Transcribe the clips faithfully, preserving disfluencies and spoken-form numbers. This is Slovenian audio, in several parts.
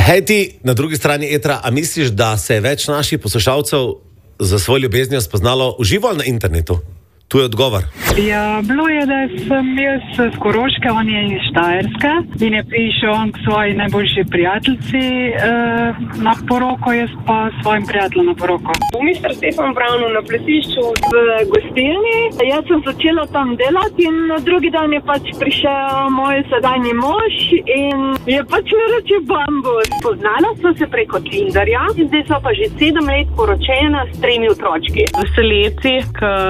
Hej ti, na drugi strani etra, a misliš, da se je več naših poslušalcev za svojo ljubeznijo spoznalo v živo ali na internetu? Tu je odgovor. Ja, bilo je, da sem jaz z Koroške, on je iz Štajerske in je prišel on k svoji najboljši prijateljici eh, na poroko, jaz pa svojim prijateljem na poroko. V mister Stefan Brownu na plesišču v gostilni. Jaz sem začela tam delati in drugi dan je pač prišel moj sedanji mož in je pač mi reče bambus. Poznala sva se preko Tinderja in zdaj sva pa že sedem let poročena s tremi otročki. Veseleci,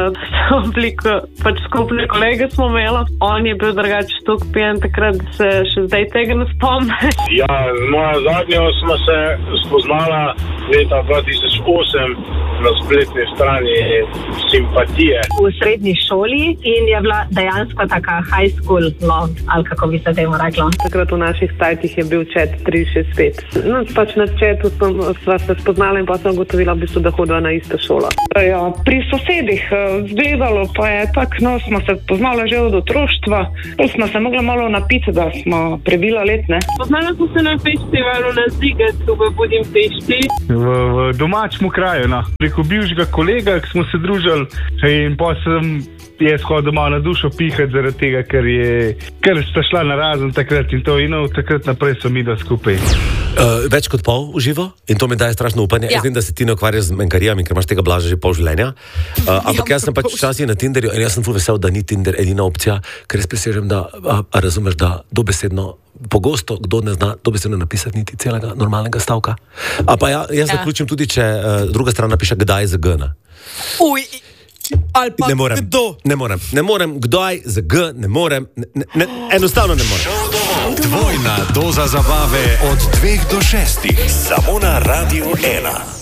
ki obliko, pač skupne kolege smo imeli. On je bil drugače toliko pijan takrat, da se še zdaj tega ne spomne. Ja, moja zadnjo smo se spoznala leta dva tisoč osem na spletni strani Simpatije. V srednji šoli in je bila dejansko taka high school love, ali kako bi se temu rekla. Takrat v naših sajtih je bil chat tri šest pet. No, pač na chatu sva se spoznala in pa sem ugotovila, v bistvu, da hodila na isto šolo. Ja, pri sosedih zgledalo pa je tak, no, smo se poznali že od otroštva, pol smo se mogli malo napiti, da smo prebila let, ne. Poznala smo se na festivalu na Zigetu v Budimpešti. V, v domačemu kraju, no. Preko bivšega kolega, ki smo se družili in pa sem jaz hodil malo na dušo pihati zaradi tega, ker je, ker sta šla na razen takrat in to in no, takrat naprej so mi da skupaj. Uh, več kot pol v živo in to mi daje strašno upanje. Ja. Jaz vem, da se ti ne ukvarjaš z menkarijami, ker imaš tega Blaža že pol življenja. Uh, ampak ja, jaz sem pač včasih na Tinderju in jaz sem ful vesel, da ni Tinder edina opcija, ker res presežem, da a, a razumeš, da dobesedno pogosto kdo ne zna dobesedno napisati niti celega normalnega stavka. A pa ja, jaz ja. zaključim tudi, če uh, druga stran napiše kdaj z G. Uj, ali pa ne morem, kdo? Ne morem, ne morem, kdaj z G, ne morem, ne, ne, enostavno ne morem. Dvojna doza zabave od dveh do šestih, samo na Radiu ena.